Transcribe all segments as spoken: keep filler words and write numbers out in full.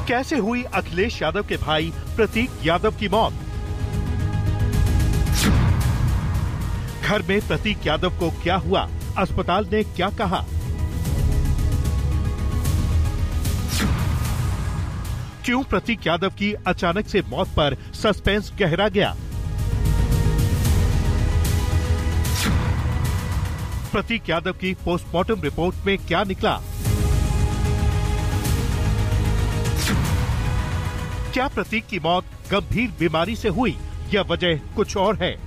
कैसे हुई अखिलेश यादव के भाई प्रतीक यादव की मौत? घर में प्रतीक यादव को क्या हुआ? अस्पताल ने क्या कहा? क्यों प्रतीक यादव की अचानक से मौत पर सस्पेंस गहरा गया? प्रतीक यादव की पोस्टमार्टम रिपोर्ट में क्या निकला? क्या प्रतीक की मौत गंभीर बीमारी से हुई या वजह कुछ और है?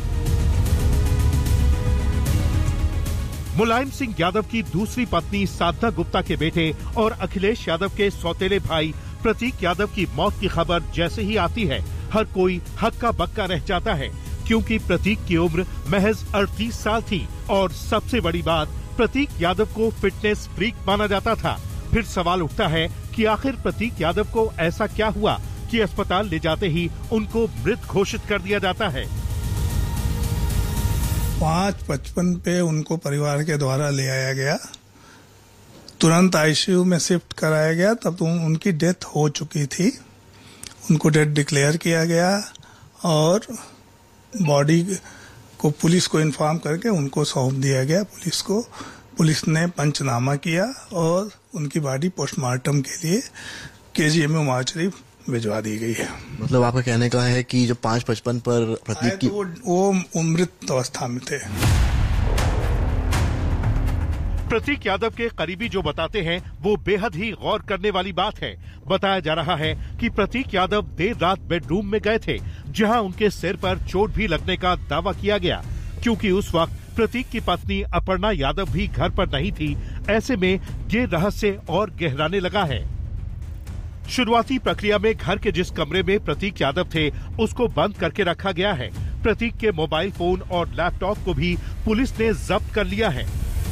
मुलायम सिंह यादव की दूसरी पत्नी साधना गुप्ता के बेटे और अखिलेश यादव के सौतेले भाई प्रतीक यादव की मौत की खबर जैसे ही आती है, हर कोई हक्का बक्का रह जाता है, क्योंकि प्रतीक की उम्र महज अड़तीस साल थी और सबसे बड़ी बात, प्रतीक यादव को फिटनेस फ्रीक माना जाता था। फिर सवाल उठता है कि आखिर प्रतीक यादव को ऐसा क्या हुआ कि अस्पताल ले जाते ही उनको मृत घोषित कर दिया जाता है। पाँच पचपन पे उनको परिवार के द्वारा ले आया गया, तुरंत आईसीयू में शिफ्ट कराया गया। तब तो उनकी डेथ हो चुकी थी, उनको डेथ डिक्लेयर किया गया और बॉडी को पुलिस को इन्फॉर्म करके उनको सौंप दिया गया पुलिस को। पुलिस ने पंचनामा किया और उनकी बॉडी पोस्टमार्टम के लिए केजीएमयू मार्चरी भिजवा दी गई है। मतलब आपका कहने का है कि जो पाँच पचपन पर प्रतीक की वो, वो मृत अवस्था में थे। प्रतीक यादव के करीबी जो बताते हैं वो बेहद ही गौर करने वाली बात है। बताया जा रहा है कि प्रतीक यादव देर रात बेडरूम में गए थे, जहां उनके सिर पर चोट भी लगने का दावा किया गया, क्योंकि उस वक्त प्रतीक की पत्नी अपर्णा यादव भी घर पर नहीं थी। ऐसे में ये रहस्य और गहराने लगा है। शुरुआती प्रक्रिया में घर के जिस कमरे में प्रतीक यादव थे उसको बंद करके रखा गया है। प्रतीक के मोबाइल फोन और लैपटॉप को भी पुलिस ने जब्त कर लिया है।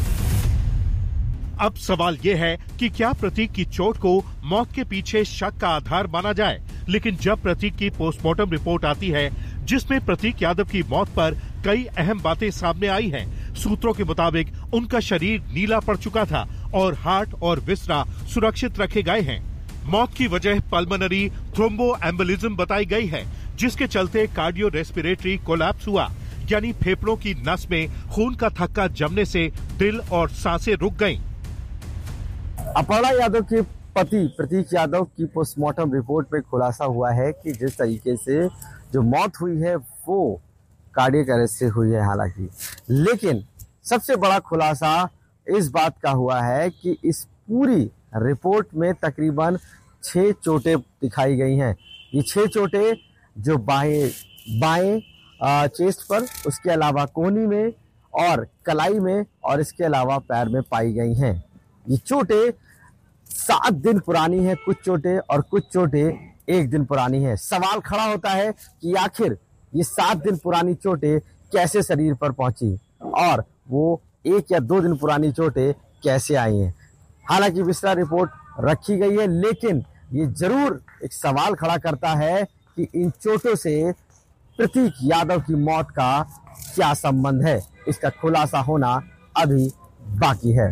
अब सवाल ये है कि क्या प्रतीक की चोट को मौत के पीछे शक का आधार माना जाए? लेकिन जब प्रतीक की पोस्टमार्टम रिपोर्ट आती है, जिसमें प्रतीक यादव की मौत पर कई अहम बातें सामने आई हैं। सूत्रों के मुताबिक उनका शरीर नीला पड़ चुका था और हार्ट और विसरा सुरक्षित रखे गए हैं। मौत की वजह पल्मोनरी थ्रोम्बोएम्बोलिज्म बताई गई है, जिसके चलते कार्डियो रेस्पिरेटरी कोलैप्स हुआ, यानी फेफड़ों की नस में खून का थक्का जमने से दिल और सांसें रुक गईं। अपर्णा यादव के पति प्रतीक यादव की पोस्टमार्टम रिपोर्ट में खुलासा हुआ है कि जिस तरीके से जो मौत हुई है वो कार्डियक अरेस्ट से हुई है। हालांकि लेकिन सबसे बड़ा खुलासा इस बात का हुआ है कि इस पूरी रिपोर्ट में तकरीबन छह चोटें दिखाई गई हैं। ये छह चोटें जो बाएं बाएं चेस्ट पर, उसके अलावा कोहनी में और कलाई में और इसके अलावा पैर में पाई गई हैं। ये चोटें सात दिन पुरानी है कुछ चोटें और कुछ चोटें एक दिन पुरानी है। सवाल खड़ा होता है कि आखिर ये सात दिन पुरानी चोटें कैसे शरीर पर पहुंची और वो एक या दो दिन पुरानी चोटें कैसे आई हैं। हालांकि विस्तार रिपोर्ट रखी गई है, लेकिन ये जरूर एक सवाल खड़ा करता है कि इन चोटों से प्रतीक यादव की मौत का क्या संबंध है। इसका खुलासा होना अभी बाकी है।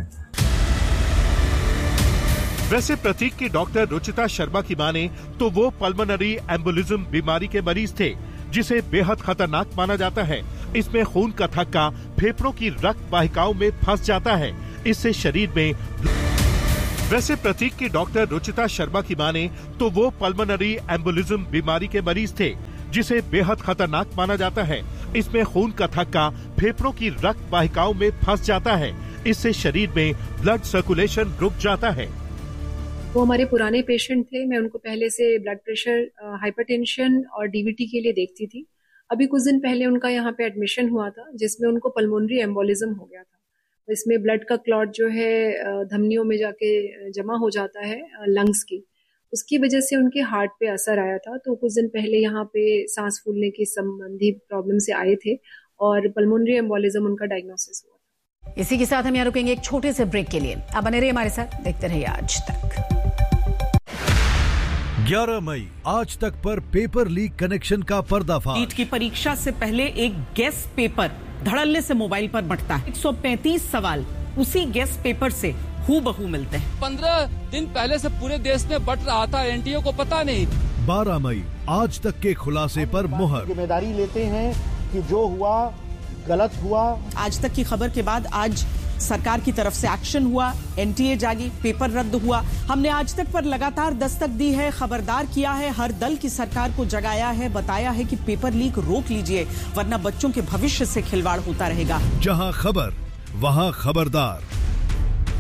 वैसे प्रतीक की डॉक्टर रुचिता शर्मा की माने तो वो पल्मोनरी एम्बोलिज्म बीमारी के मरीज थे, जिसे बेहद खतरनाक माना जाता है। इसमें खून का थक्का फेफड़ों की रक्त वाहिकाओं में फंस जाता है, इससे शरीर में वैसे प्रतीक की डॉक्टर रुचिता शर्मा की माने तो वो पल्मोनरी एम्बोलिज्म बीमारी के मरीज थे, जिसे बेहद खतरनाक माना जाता है। इसमें खून का थक्का फेफड़ों की रक्त वाहिकाओं में फंस जाता है, इससे शरीर में ब्लड सर्कुलेशन रुक जाता है। वो हमारे पुराने पेशेंट थे। मैं उनको पहले से ब्लड प्रेशर, हाइपरटेंशन और डीवीटी के लिए देखती थी। अभी कुछ दिन पहले उनका यहाँ पे एडमिशन हुआ था, जिसमें उनको पल्मोनरी एम्बोलिज्म हो गया था। इसमें ब्लड का क्लॉट जो है धमनियों में जाके जमा हो जाता है लंग्स की, उसकी वजह से उनके हार्ट पे असर आया था। तो कुछ दिन पहले यहाँ पे सांस फूलने की संबंधी प्रॉब्लम से आए थे और पल्मोनरी एम्बोलिज्म उनका डायग्नोसिस हुआ था। इसी के साथ हम यहाँ रुकेंगे एक छोटे से ब्रेक के लिए। अब बने रहिए हमारे साथ, देखते रहिए आज तक। ग्यारह मई आज तक पर पेपर लीक कनेक्शन का पर्दाफाश। नीट की परीक्षा से पहले एक गेस्ट पेपर धड़ल्ले से मोबाइल पर बंटता है। एक सौ पैंतीस सवाल उसी गेस्ट पेपर से हूबहू मिलते हैं। पंद्रह दिन पहले से पूरे देश में बट रहा था, एनटीए को पता नहीं। बारह मई आज तक के खुलासे पर मुहर। जिम्मेदारी लेते हैं कि जो हुआ गलत हुआ। आज तक की खबर के बाद आज सरकार की तरफ से एक्शन हुआ, एनटीए जागी, पेपर रद्द हुआ। हमने आज तक पर लगातार दस्तक दी है, खबरदार किया है, हर दल की सरकार को जगाया है, बताया है कि पेपर लीक रोक लीजिए वरना बच्चों के भविष्य से खिलवाड़ होता रहेगा। जहां खबर वहां खबरदार।